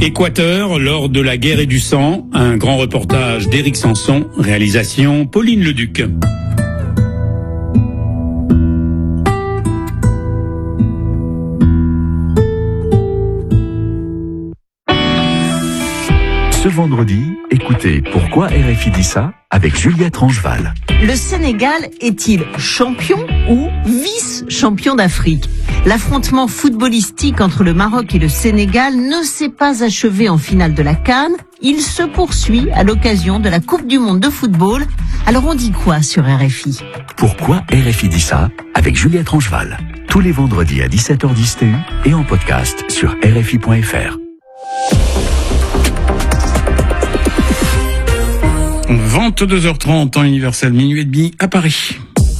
Équateur, lors de la guerre et du sang, un grand reportage d'Éric Sanson, réalisation Pauline Leduc. Ce vendredi, écoutez Pourquoi RFI dit ça avec Juliette Rangeval. Le Sénégal est-il champion ou vice-champion d'Afrique ? L'affrontement footballistique entre le Maroc et le Sénégal ne s'est pas achevé en finale de la CAN. Il se poursuit à l'occasion de la Coupe du Monde de football. Alors on dit quoi sur RFI ? Pourquoi RFI dit ça avec Juliette Rangeval. Tous les vendredis à 17h10 TU et en podcast sur RFI.fr. 22h30, temps universel, minuit et demi à Paris.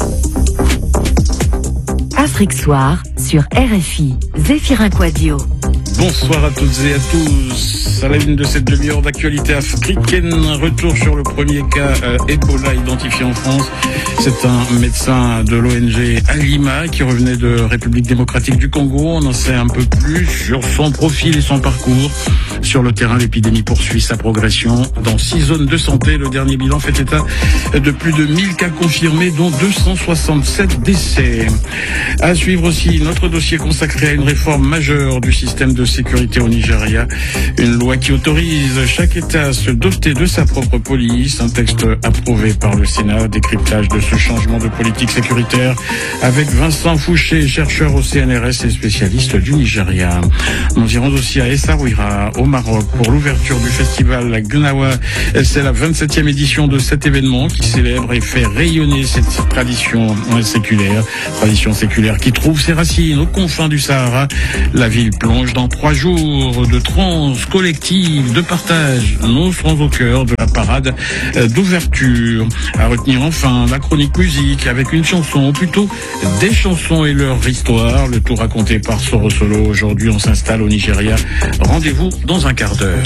Afrique Soir sur RFI, Zéphirin Quadio. Bonsoir à toutes et à tous. À la une de cette demi-heure d'actualité africaine, retour sur le premier cas Ebola identifié en France. C'est un médecin de l'ONG Alima qui revenait de République démocratique du Congo. On en sait un peu plus sur son profil et son parcours. Sur le terrain, l'épidémie poursuit sa progression. Dans 6 zones de santé, le dernier bilan fait état de plus de 1000 cas confirmés, dont 267 décès. À suivre aussi notre dossier consacré à une réforme majeure du système de sécurité au Nigeria. Une loi qui autorise chaque État à se doter de sa propre police. Un texte approuvé par le Sénat. Décryptage de ce changement de politique sécuritaire avec Vincent Fouché, chercheur au CNRS et spécialiste du Nigeria. Nous irons aussi à Essaouira, au Maroc, pour l'ouverture du festival Gnawa. C'est la 27e édition de cet événement qui célèbre et fait rayonner cette tradition séculaire qui trouve ses racines aux confins du Sahara. La ville plonge dans 3 jours de transe collective, de partage. Nous serons au cœur de la parade d'ouverture. À retenir enfin la chronique musique avec une chanson, ou plutôt des chansons et leur histoire. Le tout raconté par Soro Solo. Aujourd'hui, on s'installe au Nigeria. Rendez-vous dans un quart d'heure.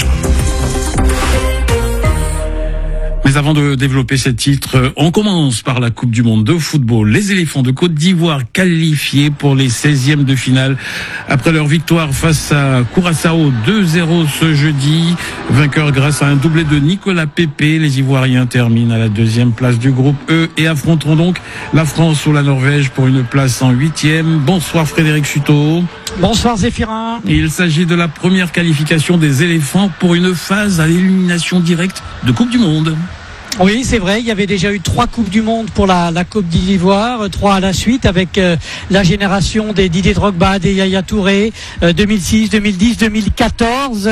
Mais avant de développer ces titres, on commence par la Coupe du Monde de football. Les éléphants de Côte d'Ivoire qualifiés pour les 16e de finale après leur victoire face à Curaçao 2-0 ce jeudi. Vainqueurs grâce à un doublé de Nicolas Pepe. Les Ivoiriens terminent à la 2e place du groupe E et affronteront donc la France ou la Norvège pour une place en 8e. Bonsoir Frédéric Chuteau. Bonsoir Zéphirin. Il s'agit de la première qualification des éléphants pour une phase à l'élimination directe de Coupe du Monde. Oui, c'est vrai, il y avait déjà eu 3 Coupes du Monde pour la Coupe d'Ivoire, 3 à la suite avec la génération des Didier Drogba, des Yaya Touré, 2006, 2010, 2014.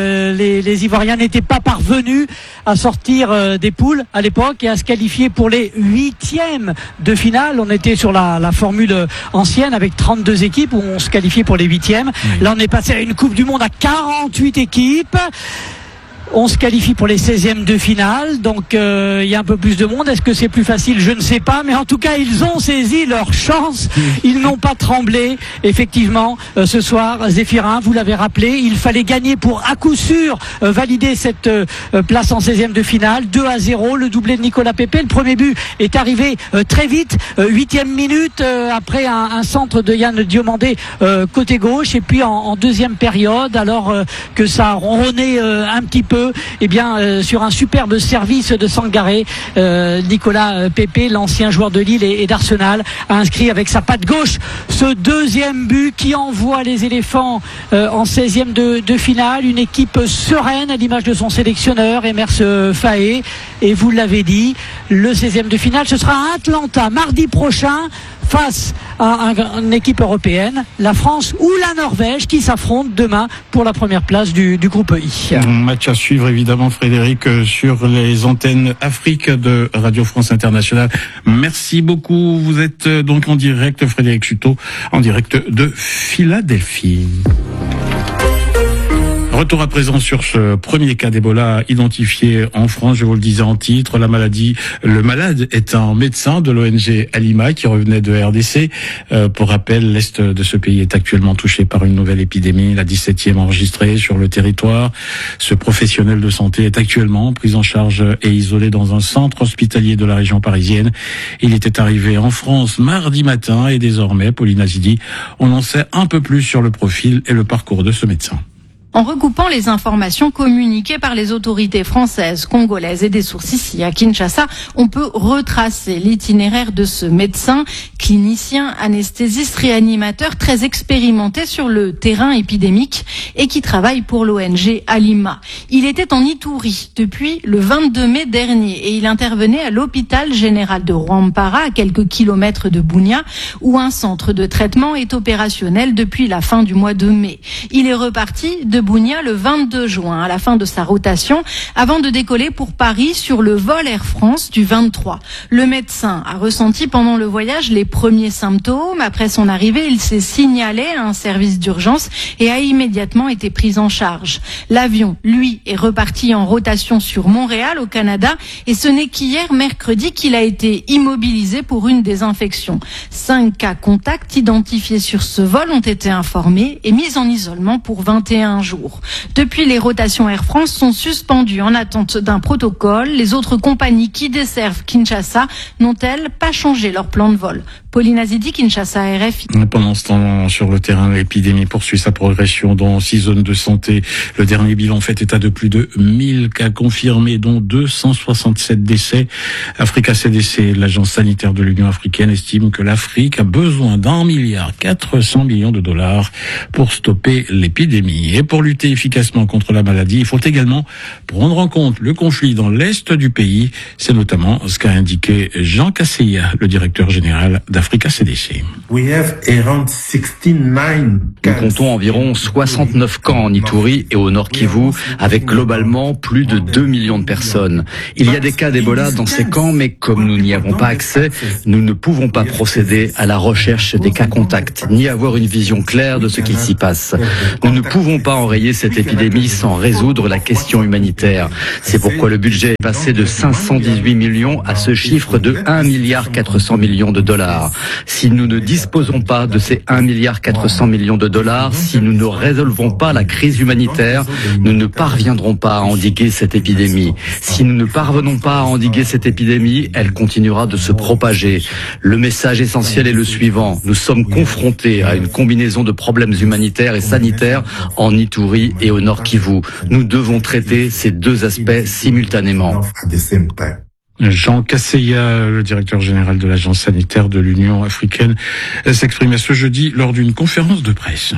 Les Ivoiriens n'étaient pas parvenus à sortir des poules à l'époque et à se qualifier pour les 8e de finale. On était sur la formule ancienne avec 32 équipes où on se qualifiait pour les 8e. Oui. Là, on est passé à une Coupe du Monde à 48 équipes. On se qualifie pour les 16e de finale, donc il y a un peu plus de monde. Est-ce que c'est plus facile ? Je ne sais pas, mais en tout cas, ils ont saisi leur chance. Ils n'ont pas tremblé. Effectivement, ce soir, Zéphirin, vous l'avez rappelé, il fallait gagner pour à coup sûr valider cette place en 16e de finale. 2-0, le doublé de Nicolas Pepe. Le premier but est arrivé très vite, 8e minute, après un centre de Yann Diomandé côté gauche. Et puis en deuxième période, alors que ça a ronronné un petit peu, sur un superbe service de Sangaré, Nicolas Pepe, l'ancien joueur de Lille et d'Arsenal, a inscrit avec sa patte gauche ce 2e but qui envoie les éléphants en 16e de finale. Une équipe sereine à l'image de son sélectionneur Emers Faé. Et vous l'avez dit, le 16e de finale, ce sera à Atlanta mardi prochain, face à une équipe européenne, la France ou la Norvège, qui s'affrontent demain pour la première place du groupe I. Match à suivre évidemment Frédéric sur les antennes Afrique de Radio France Internationale. Merci beaucoup. Vous êtes donc en direct, Frédéric Chuteau, en direct de Philadelphie. Retour à présent sur ce premier cas d'Ebola identifié en France. Je vous le disais en titre, le malade est un médecin de l'ONG Alima qui revenait de RDC. Pour rappel, l'est de ce pays est actuellement touché par une nouvelle épidémie, la 17e enregistrée sur le territoire. Ce professionnel de santé est actuellement pris en charge et isolé dans un centre hospitalier de la région parisienne. Il était arrivé en France mardi matin et désormais, Pauline Azidi, on en sait un peu plus sur le profil et le parcours de ce médecin. En recoupant les informations communiquées par les autorités françaises, congolaises et des sources ici à Kinshasa, on peut retracer l'itinéraire de ce médecin, clinicien, anesthésiste, réanimateur très expérimenté sur le terrain épidémique et qui travaille pour l'ONG Alima. Il était en Ituri depuis le 22 mai dernier et il intervenait à l'hôpital général de Rwampara, à quelques kilomètres de Bunia, où un centre de traitement est opérationnel depuis la fin du mois de mai. Il est reparti de Bunia le 22 juin, à la fin de sa rotation, avant de décoller pour Paris sur le vol Air France du 23. Le médecin a ressenti pendant le voyage les premiers symptômes. Après son arrivée, il s'est signalé à un service d'urgence et a immédiatement été pris en charge. L'avion, lui, est reparti en rotation sur Montréal, au Canada, et ce n'est qu'hier, mercredi, qu'il a été immobilisé pour une désinfection. 5 cas contacts identifiés sur ce vol ont été informés et mis en isolement pour 21 jours. Depuis, les rotations Air France sont suspendues en attente d'un protocole. Les autres compagnies qui desservent Kinshasa n'ont-elles pas changé leur plan de vol? Pauline Azidi, Kinshasa, RFI. Pendant ce temps, sur le terrain, l'épidémie poursuit sa progression dans 6 zones de santé. Le dernier bilan fait état de plus de 1000 cas confirmés, dont 267 décès. Africa CDC, l'agence sanitaire de l'Union africaine, estime que l'Afrique a besoin d'1,4 milliard de dollars pour stopper l'épidémie. Et pour lutter efficacement contre la maladie, il faut également prendre en compte le conflit dans l'est du pays. C'est notamment ce qu'a indiqué Jean Kasseya, le directeur général d'Africa CDC. Nous comptons environ 69 camps en Ituri et au Nord Kivu, avec globalement plus de 2 millions de personnes. Il y a des cas d'Ebola dans ces camps, mais comme nous n'y avons pas accès, nous ne pouvons pas procéder à la recherche des cas contacts, ni avoir une vision claire de ce qu'il s'y passe. Nous ne pouvons pas enrayer cette épidémie sans résoudre la question humanitaire. C'est pourquoi le budget est passé de 518 millions à ce chiffre de 1,4 milliard de dollars. Si nous ne disposons pas de ces 1,4 milliard de dollars, si nous ne résolvons pas la crise humanitaire, nous ne parviendrons pas à endiguer cette épidémie. Si nous ne parvenons pas à endiguer cette épidémie, elle continuera de se propager. Le message essentiel est le suivant. Nous sommes confrontés à une combinaison de problèmes humanitaires et sanitaires en Ituri et au Nord Kivu. Nous devons traiter ces deux aspects simultanément. Jean Kasseya, le directeur général de l'agence sanitaire de l'Union africaine, s'exprimait ce jeudi lors d'une conférence de presse.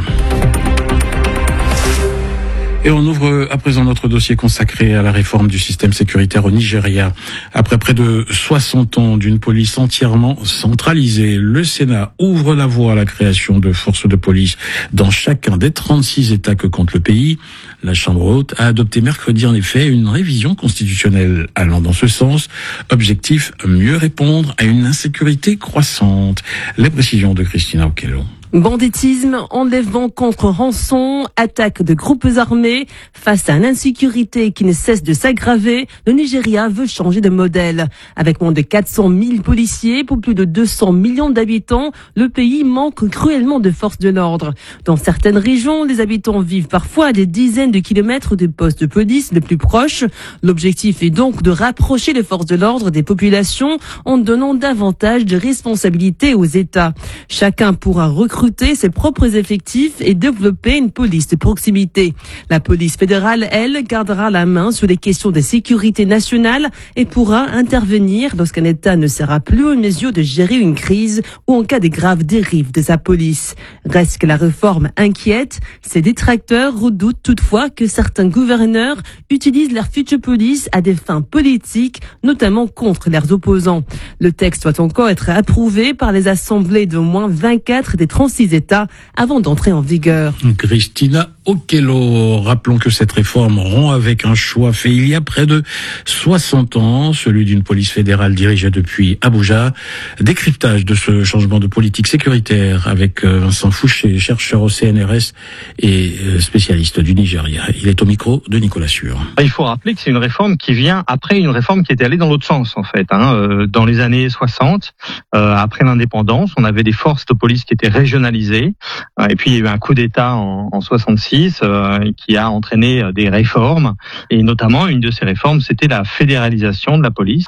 Et on ouvre à présent notre dossier consacré à la réforme du système sécuritaire au Nigeria. Après près de 60 ans d'une police entièrement centralisée, le Sénat ouvre la voie à la création de forces de police dans chacun des 36 États que compte le pays. La Chambre haute a adopté mercredi en effet une révision constitutionnelle allant dans ce sens. Objectif, mieux répondre à une insécurité croissante. Les précisions de Christina Okello. Banditisme, enlèvement contre rançon, attaque de groupes armés. Face à une insécurité qui ne cesse de s'aggraver, le Nigeria veut changer de modèle. Avec moins de 400 000 policiers pour plus de 200 millions d'habitants, le pays manque cruellement de forces de l'ordre. Dans certaines régions, les habitants vivent parfois à des dizaines de kilomètres des postes de police les plus proches. L'objectif est donc de rapprocher les forces de l'ordre des populations en donnant davantage de responsabilités aux États. Chacun pourra recruter ses propres effectifs et développer une police de proximité. La police fédérale, elle, gardera la main sur les questions de sécurité nationale et pourra intervenir lorsqu'un État ne sera plus en mesure de gérer une crise ou en cas de graves dérives de sa police. Reste que la réforme inquiète. Ses détracteurs redoutent toutefois que certains gouverneurs utilisent leur future police à des fins politiques, notamment contre leurs opposants. Le texte doit encore être approuvé par les assemblées d'au moins 24 des 36 États avant d'entrer en vigueur. Christina Okello, rappelons que cette réforme rompt avec un choix fait il y a près de 60 ans, celui d'une police fédérale dirigée depuis Abuja. Décryptage de ce changement de politique sécuritaire avec Vincent Fouché, chercheur au CNRS et spécialiste du Nigeria. Il est au micro de Nicolas Sûr. Il faut rappeler que c'est une réforme qui vient après une réforme qui était allée dans l'autre sens en fait. Dans les années 60, après l'indépendance, on avait des forces de police qui étaient régionalisées et puis il y a eu un coup d'État en 66 justice qui a entraîné des réformes, et notamment une de ces réformes, c'était la fédéralisation de la police.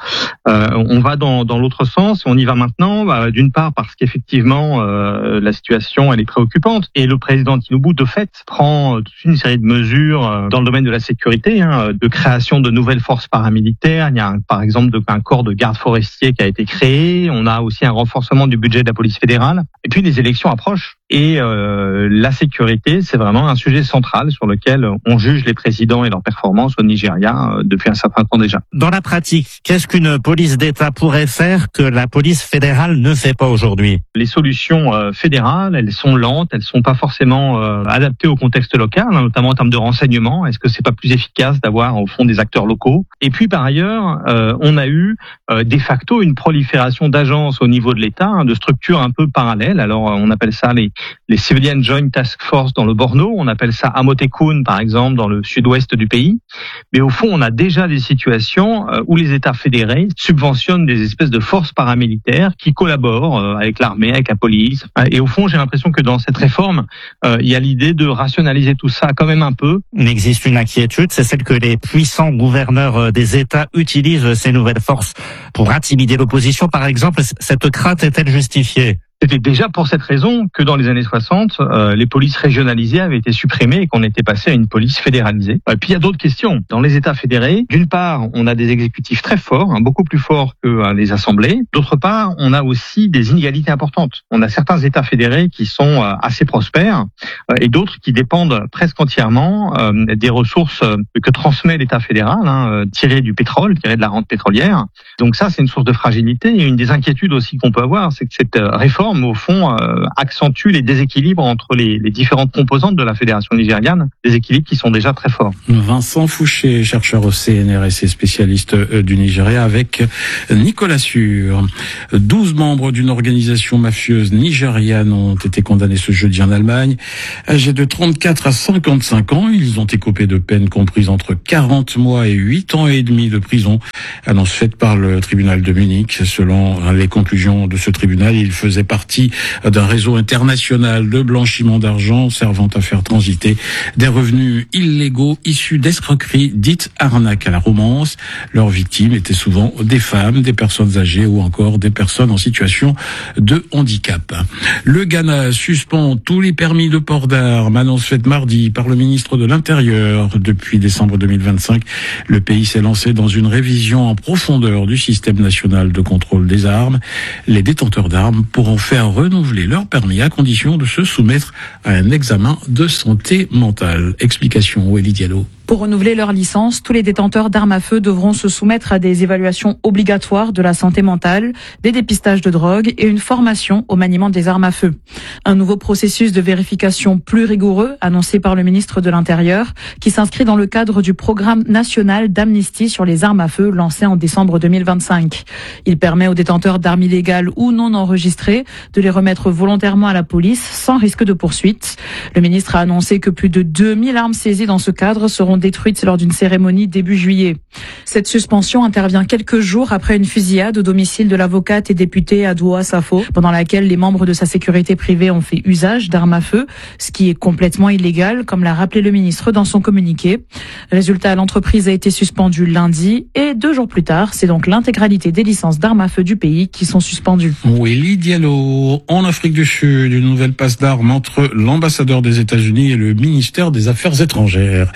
On va dans l'autre sens, on y va maintenant, d'une part parce qu'effectivement la situation elle est préoccupante, et le président Tinubu de fait prend toute une série de mesures dans le domaine de la sécurité, de création de nouvelles forces paramilitaires. Il y a par exemple un corps de gardes forestiers qui a été créé. On a aussi un renforcement du budget de la police fédérale. Et puis les élections approchent. Et la sécurité, c'est vraiment un sujet central sur lequel on juge les présidents et leurs performances au Nigeria depuis un certain temps déjà. Dans la pratique, qu'est-ce qu'une police d'État pourrait faire que la police fédérale ne fait pas aujourd'hui? Les solutions fédérales, elles sont lentes, elles sont pas forcément adaptées au contexte local, notamment en termes de renseignement. Est-ce que c'est pas plus efficace d'avoir au fond des acteurs locaux? Et puis par ailleurs, on a eu de facto une prolifération d'agences au niveau de l'État, de structures un peu parallèles. Alors on appelle ça les Civilian Joint Task Force dans le Borno, on appelle ça Amotekun par exemple dans le sud-ouest du pays. Mais au fond, on a déjà des situations où les États fédérés subventionnent des espèces de forces paramilitaires qui collaborent avec l'armée, avec la police. Et au fond, j'ai l'impression que dans cette réforme, il y a l'idée de rationaliser tout ça quand même un peu. Il existe une inquiétude, c'est celle que les puissants gouverneurs des États utilisent ces nouvelles forces pour intimider l'opposition. Par exemple, cette crainte est-elle justifiée? C'était déjà pour cette raison que dans les années 60, les polices régionalisées avaient été supprimées et qu'on était passé à une police fédéralisée. Et puis il y a d'autres questions. Dans les États fédérés, d'une part, on a des exécutifs très forts, beaucoup plus forts que les assemblées. D'autre part, on a aussi des inégalités importantes. On a certains États fédérés qui sont assez prospères et d'autres qui dépendent presque entièrement des ressources que transmet l'État fédéral, tirées du pétrole, tirées de la rente pétrolière. Donc ça, c'est une source de fragilité. Et une des inquiétudes aussi qu'on peut avoir, c'est que cette réforme au fond, accentue les déséquilibres entre les différentes composantes de la fédération nigériane, des équilibres qui sont déjà très forts. Vincent Fouché, chercheur au CNRS et spécialiste du Nigeria, avec Nicolas Sûr. 12 membres d'une organisation mafieuse nigériane ont été condamnés ce jeudi en Allemagne. Âgés de 34 à 55 ans, ils ont écopé de peines comprises entre 40 mois et 8 ans et demi de prison. Annonce faite par le tribunal de Munich. Selon les conclusions de ce tribunal, ils faisaient partie d'un réseau international de blanchiment d'argent servant à faire transiter des revenus illégaux issus d'escroqueries dites arnaques à la romance. Leurs victimes étaient souvent des femmes, des personnes âgées ou encore des personnes en situation de handicap. Le Ghana suspend tous les permis de port d'armes, annonce faite mardi par le ministre de l'Intérieur. Depuis décembre 2025, le pays s'est lancé dans une révision en profondeur du système national de contrôle des armes. Les détenteurs d'armes pourront faire renouveler leur permis à condition de se soumettre à un examen de santé mentale. Explication, Wélie Diallo. Pour renouveler leur licence, tous les détenteurs d'armes à feu devront se soumettre à des évaluations obligatoires de la santé mentale, des dépistages de drogue et une formation au maniement des armes à feu. Un nouveau processus de vérification plus rigoureux, annoncé par le ministre de l'Intérieur, qui s'inscrit dans le cadre du programme national d'amnistie sur les armes à feu lancé en décembre 2025. Il permet aux détenteurs d'armes illégales ou non enregistrées de les remettre volontairement à la police sans risque de poursuite. Le ministre a annoncé que plus de 2000 armes saisies dans ce cadre seront détruites lors d'une cérémonie début juillet. Cette suspension intervient quelques jours après une fusillade au domicile de l'avocate et députée Adoua Safo, pendant laquelle les membres de sa sécurité privée ont fait usage d'armes à feu, ce qui est complètement illégal, comme l'a rappelé le ministre dans son communiqué. Résultat, l'entreprise a été suspendue lundi et 2 jours plus tard, c'est donc l'intégralité des licences d'armes à feu du pays qui sont suspendues. Wélie Diallo. En Afrique du Sud, une nouvelle passe d'armes entre l'ambassadeur des États-Unis et le ministère des Affaires étrangères.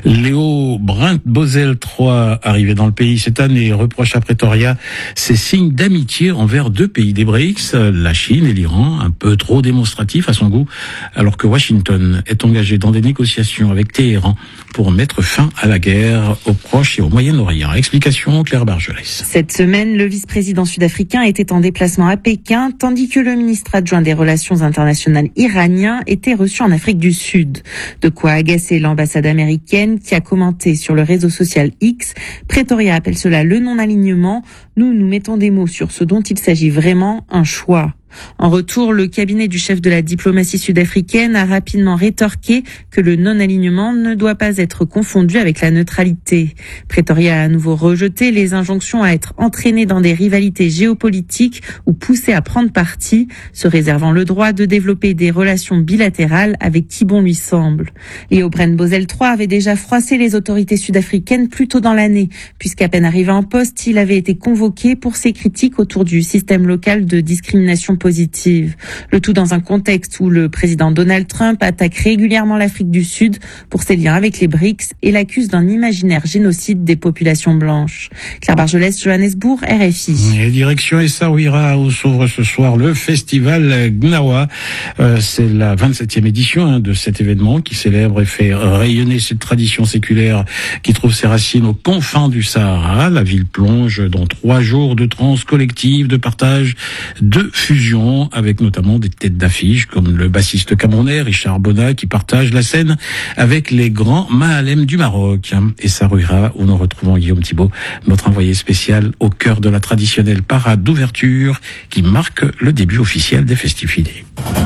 Léo Brent-Bosel III, arrivé dans le pays cette année, reproche à Pretoria ses signes d'amitié envers 2 pays des BRICS, la Chine et l'Iran, un peu trop démonstratifs à son goût, alors que Washington est engagé dans des négociations avec Téhéran pour mettre fin à la guerre au Proche et au Moyen-Orient. Explication, Claire Bargelès. Cette semaine, le vice-président sud-africain était en déplacement à Pékin, tandis que le ministre adjoint des Relations internationales iranien était reçu en Afrique du Sud. De quoi agacer l'ambassade américaine qui a commenté sur le réseau social X. Pretoria appelle cela le non-alignement. Nous mettons des mots sur ce dont il s'agit vraiment, un choix. En retour, le cabinet du chef de la diplomatie sud-africaine a rapidement rétorqué que le non-alignement ne doit pas être confondu avec la neutralité. Pretoria a à nouveau rejeté les injonctions à être entraîné dans des rivalités géopolitiques ou poussé à prendre parti, se réservant le droit de développer des relations bilatérales avec qui bon lui semble. Léo Brent-Bosel III avait déjà froissé les autorités sud-africaines plus tôt dans l'année, puisqu'à peine arrivé en poste, il avait été convoqué pour ses critiques autour du système local de discrimination positive. Le tout dans un contexte où le président Donald Trump attaque régulièrement l'Afrique du Sud pour ses liens avec les BRICS et l'accuse d'un imaginaire génocide des populations blanches. Claire Bargelès, Johannesburg, RFI. Et direction Essaouira où s'ouvre ce soir le festival Gnawa. C'est la 27e édition de cet événement qui célèbre et fait rayonner cette tradition séculaire qui trouve ses racines aux confins du Sahara. La ville plonge dans 3 jours de transe collective, de partage, de fusion, avec notamment des têtes d'affiche comme le bassiste camerounais Richard Bona qui partage la scène avec les grands Mahalem du Maroc. Essaouira où nous retrouvons Guillaume Thibault, notre envoyé spécial au cœur de la traditionnelle parade d'ouverture qui marque le début officiel des festivités.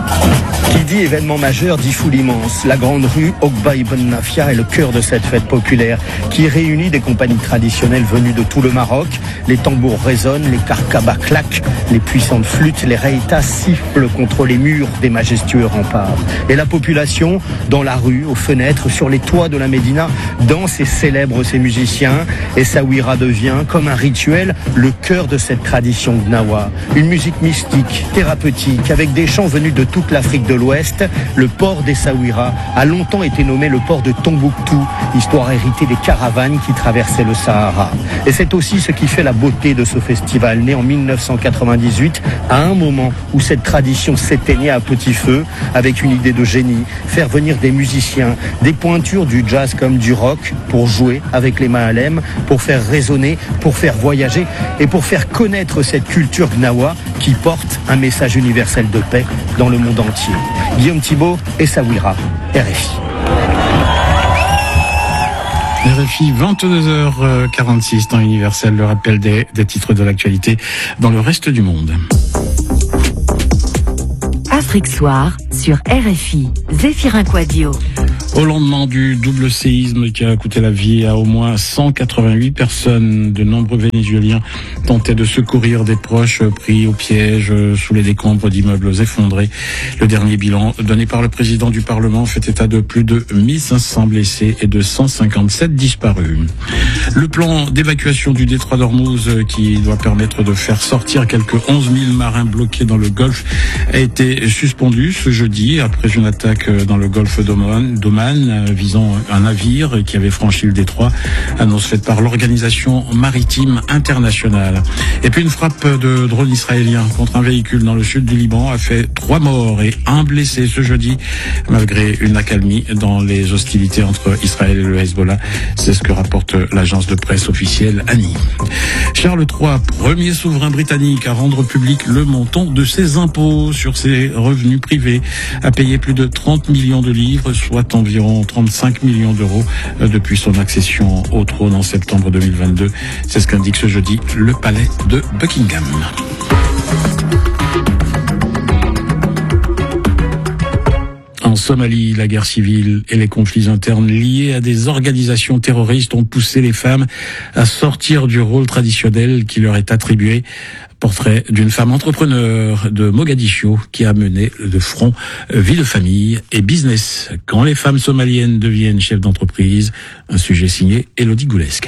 Qui dit événement majeur dit foule immense. La grande rue Ogba Ibn Nafia est le cœur de cette fête populaire qui réunit des compagnies traditionnelles venues de tout le Maroc. Les tambours résonnent, les karkabas claquent, les puissantes flûtes, les reitas sifflent contre les murs des majestueux remparts. Et la population, dans la rue, aux fenêtres, sur les toits de la Médina, danse et célèbre ses musiciens. Essaouira devient, comme un rituel, le cœur de cette tradition gnawa. Une musique mystique, thérapeutique, avec des chants venus de toute l'Afrique de l'Ouest. Le port d'Essaouira a longtemps été nommé le port de Tombouctou, histoire héritée des caravanes qui traversaient le Sahara. Et c'est aussi ce qui fait la beauté de ce festival, né en 1998, à un moment où cette tradition s'éteignait à petit feu, avec une idée de génie, faire venir des musiciens, des pointures du jazz comme du rock, pour jouer avec les Mahalem, pour faire résonner, pour faire voyager et pour faire connaître cette culture gnawa qui porte un message universel de paix dans le monde entier. Guillaume Thibault, Essaouira, RFI. RFI, 22h46, temps universel, le rappel des titres de l'actualité dans le reste du monde. Afrique Soir sur RFI, Zéphirin Quadio. Au lendemain du double séisme qui a coûté la vie à au moins 188 personnes, de nombreux Vénézuéliens tentaient de secourir des proches pris au piège sous les décombres d'immeubles effondrés. Le dernier bilan donné par le président du Parlement fait état de plus de 1500 blessés et de 157 disparus. Le plan d'évacuation du détroit d'Ormuz qui doit permettre de faire sortir quelques 11 000 marins bloqués dans le Golfe a été suspendu ce jeudi après une attaque dans le Golfe d'Oman visant un navire qui avait franchi le détroit, annonce faite par l'Organisation maritime internationale. Et puis une frappe de drone israélien contre un véhicule dans le sud du Liban a fait 3 morts et 1 blessé ce jeudi, malgré une accalmie dans les hostilités entre Israël et le Hezbollah. C'est ce que rapporte l'agence de presse officielle ANI. Charles III, premier souverain britannique à rendre public le montant de ses impôts sur ses revenus privés, a payé plus de 30 millions de livres, soit environ 35 millions d'euros depuis son accession au trône en septembre 2022. C'est ce qu'indique ce jeudi le palais de Buckingham. En Somalie, la guerre civile et les conflits internes liés à des organisations terroristes ont poussé les femmes à sortir du rôle traditionnel qui leur est attribué. Portrait d'une femme entrepreneur de Mogadiscio qui a mené de front vie de famille et business. Quand les femmes somaliennes deviennent chefs d'entreprise, un sujet signé Élodie Goulesque.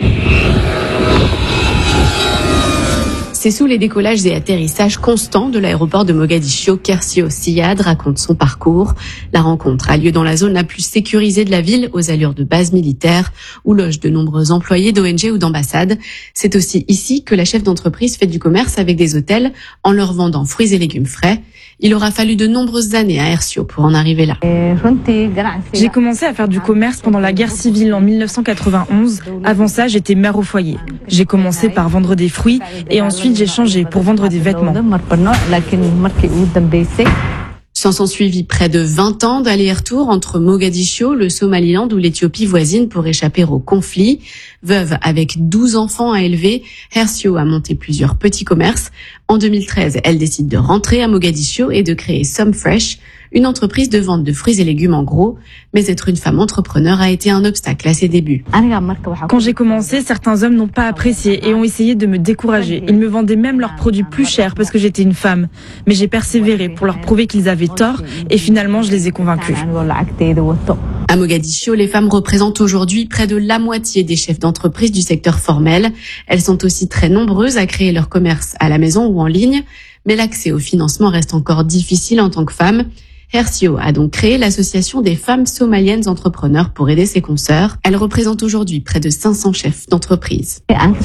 C'est sous les décollages et atterrissages constants de l'aéroport de Mogadiscio qu'Ercio Siyad raconte son parcours. La rencontre a lieu dans la zone la plus sécurisée de la ville, aux allures de base militaire, où logent de nombreux employés d'ONG ou d'ambassades. C'est aussi ici que la chef d'entreprise fait du commerce avec des hôtels en leur vendant fruits et légumes frais. Il aura fallu de nombreuses années à Ercio pour en arriver là. J'ai commencé à faire du commerce pendant la guerre civile en 1991. Avant ça, j'étais mère au foyer. J'ai commencé par vendre des fruits et ensuite j'ai changé pour vendre des vêtements. S'en sont suivis près de 20 ans d'aller-retour entre Mogadiscio, le Somaliland ou l'Éthiopie voisine pour échapper au conflit. Veuve avec 12 enfants à élever, Hercio a monté plusieurs petits commerces. En 2013, elle décide de rentrer à Mogadiscio et de créer Some Fresh, une entreprise de vente de fruits et légumes en gros. Mais être une femme entrepreneur a été un obstacle à ses débuts. Quand j'ai commencé, certains hommes n'ont pas apprécié et ont essayé de me décourager. Ils me vendaient même leurs produits plus chers parce que j'étais une femme. Mais j'ai persévéré pour leur prouver qu'ils avaient tort et finalement je les ai convaincus. À Mogadiscio, les femmes représentent aujourd'hui près de la moitié des chefs d'entreprise du secteur formel. Elles sont aussi très nombreuses à créer leur commerce à la maison ou en ligne. Mais l'accès au financement reste encore difficile en tant que femme. Hercio a donc créé l'association des femmes somaliennes entrepreneurs pour aider ses consoeurs. Elle représente aujourd'hui près de 500 chefs d'entreprise.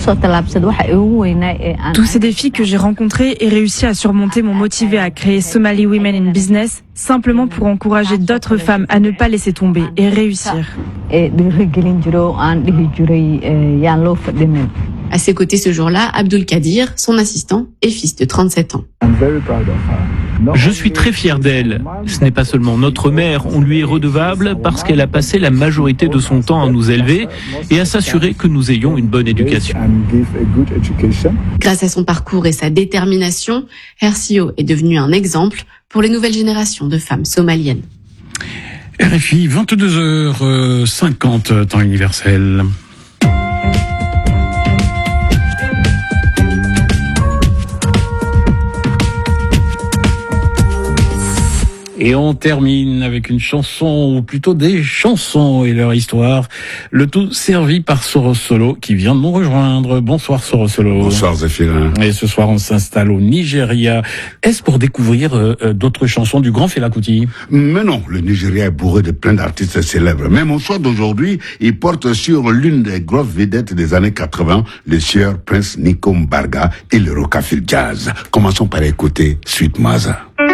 Tous ces défis que j'ai rencontrés et réussi à surmonter m'ont motivé à créer Somali Women in Business, simplement pour encourager d'autres femmes à ne pas laisser tomber et réussir. À ses côtés ce jour-là, Abdul Kadir, son assistant et fils de 37 ans. Je suis très fier d'elle. Ce n'est pas seulement notre mère, on lui est redevable parce qu'elle a passé la majorité de son temps à nous élever et à s'assurer que nous ayons une bonne éducation. Grâce à son parcours et sa détermination, Hercio est devenu un exemple pour les nouvelles générations de femmes somaliennes. RFI, 22h50, temps universel. Et on termine avec une chanson, ou plutôt des chansons et leur histoire. Le tout servi par Soro Solo, qui vient de nous rejoindre. Bonsoir Soro Solo. Bonsoir Zéphirin. Et ce soir, on s'installe au Nigeria. Est-ce pour découvrir d'autres chansons du grand Fela Kuti? Mais non, le Nigeria est bourré de plein d'artistes célèbres. Mais mon choix d'aujourd'hui, il porte sur l'une des grosses vedettes des années 80, le sieur Prince Nico Mbarga et le Rockafil Jazz. Commençons par écouter Sweet Maza.